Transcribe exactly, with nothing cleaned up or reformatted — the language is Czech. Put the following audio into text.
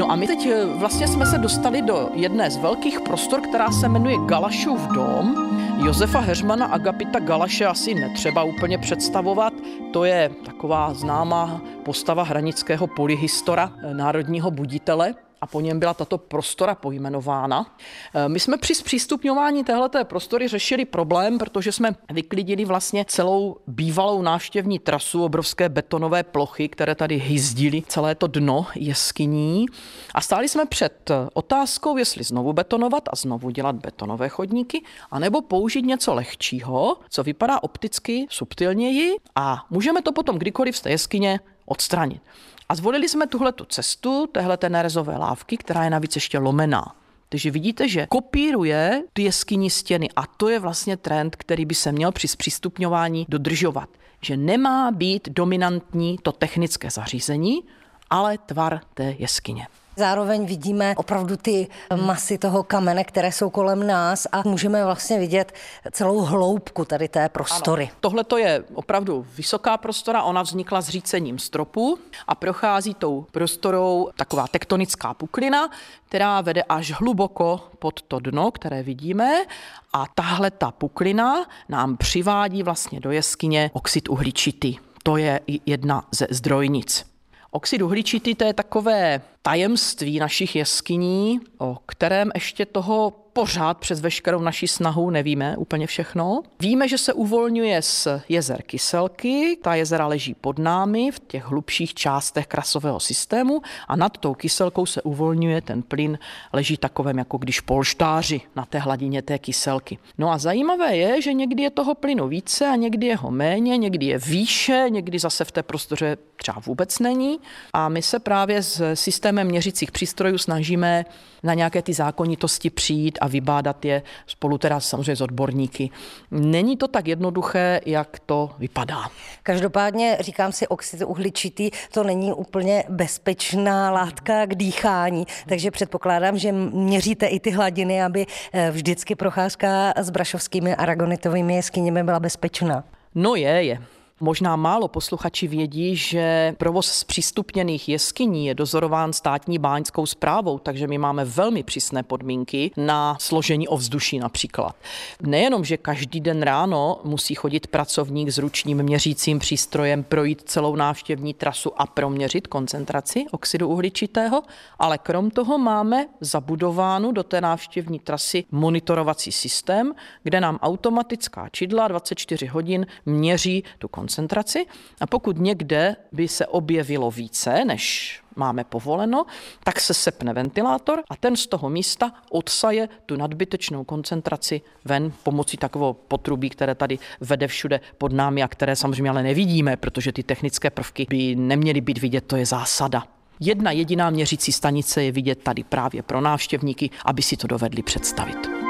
No a my teď vlastně jsme se dostali do jedné z velkých prostor, která se jmenuje Galašův dom. Josefa Heřmana Agapita Galaše asi netřeba úplně představovat. To je taková známá postava hranického polyhistora, národního buditele. A po něm byla tato prostora pojmenována. My jsme při zpřístupňování téhleté prostory řešili problém, protože jsme vyklidili vlastně celou bývalou návštěvní trasu, obrovské betonové plochy, které tady hyzdily celé to dno jeskyní. A stáli jsme před otázkou, jestli znovu betonovat a znovu dělat betonové chodníky, anebo použít něco lehčího, co vypadá opticky subtilněji a můžeme to potom kdykoliv z té jeskyně odstranit. A zvolili jsme tuhletu cestu, téhleté nerezové lávky, která je navíc ještě lomená. Takže vidíte, že kopíruje ty jeskyní stěny a to je vlastně trend, který by se měl při zpřístupňování dodržovat. Že nemá být dominantní to technické zařízení, ale tvar té jeskyně. Zároveň vidíme opravdu ty masy toho kamene, které jsou kolem nás a můžeme vlastně vidět celou hloubku tady té prostory. Tohle to je opravdu vysoká prostora, ona vznikla zřícením stropu a prochází tou prostorou taková tektonická puklina, která vede až hluboko pod to dno, které vidíme a tahle ta puklina nám přivádí vlastně do jeskyně oxid uhličitý. To je jedna ze zdrojnic. Oxid uhličitý, to je takové tajemství našich jeskyní, o kterém ještě toho pořád přes veškerou naši snahu nevíme úplně všechno. Víme, že se uvolňuje z jezer kyselky, ta jezera leží pod námi v těch hlubších částech krasového systému a nad tou kyselkou se uvolňuje ten plyn, leží takovém jako když polštáři na té hladině té kyselky. No a zajímavé je, že někdy je toho plynu více a někdy je ho méně, někdy je výše, někdy zase v té prostoře třeba vůbec není a my se právě s systémem měřicích přístrojů snažíme na nějaké ty zákonitosti přijít a vybádat je spolu teda samozřejmě s odborníky. Není to tak jednoduché, jak to vypadá. Každopádně říkám si, oxid uhličitý, to není úplně bezpečná látka k dýchání, takže předpokládám, že měříte i ty hladiny, aby vždycky procházka s brašovskými aragonitovými jeskyněmi byla bezpečná. No je, je. Možná málo posluchači vědí, že provoz zpřístupněných jeskyní je dozorován státní báňskou správou, takže my máme velmi přísné podmínky na složení ovzduší například. Nejenom, že každý den ráno musí chodit pracovník s ručním měřícím přístrojem, projít celou návštěvní trasu a proměřit koncentraci oxidu uhličitého, ale krom toho máme zabudovánu do té návštěvní trasy monitorovací systém, kde nám automatická čidla dvacet čtyři hodin měří tu koncentraci. koncentraci a pokud někde by se objevilo více, než máme povoleno, tak se sepne ventilátor a ten z toho místa odsaje tu nadbytečnou koncentraci ven pomocí takového potrubí, které tady vede všude pod námi a které samozřejmě ale nevidíme, protože ty technické prvky by neměly být vidět, to je zásada. Jedna jediná měřící stanice je vidět tady právě pro návštěvníky, aby si to dovedli představit.